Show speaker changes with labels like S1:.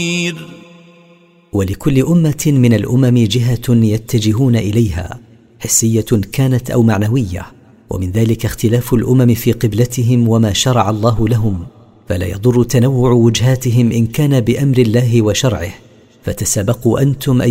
S1: ولكل أمة من الأمم جهة يتجهون إليها، حسية كانت أو معنوية، ومن ذلك اختلاف الأمم في قبلتهم وما شرع الله لهم، فلا يضر تنوع وجهاتهم إن كان بأمر الله وشرعه. فتسابقوا أنتم